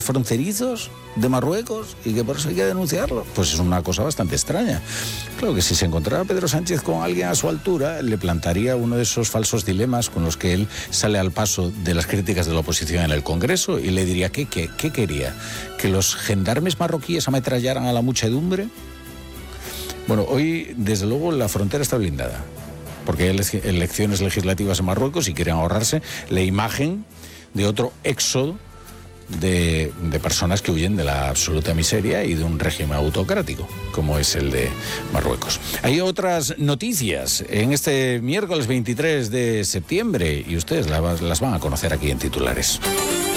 fronterizos de Marruecos y que por eso hay que denunciarlo. Pues es una cosa bastante extraña. Claro que si se encontrara Pedro Sánchez con alguien a su altura, le plantaría uno de esos falsos dilemas con los que él sale al paso de las críticas de la oposición en el Congreso y le diría, ¿qué quería? ¿Que los gendarmes marroquíes ametrallaran a la muchedumbre? Bueno, hoy, desde luego, la frontera está blindada, porque hay elecciones legislativas en Marruecos y quieren ahorrarse la imagen de otro éxodo de personas que huyen de la absoluta miseria y de un régimen autocrático, como es el de Marruecos. Hay otras noticias en este miércoles 23 de septiembre y ustedes las van a conocer aquí en titulares.